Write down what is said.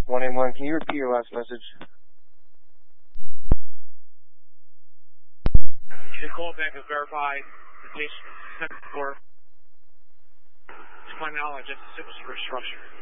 181, can you repeat your last message? You can call back and verify the patient 74. To find out just the surface for structure.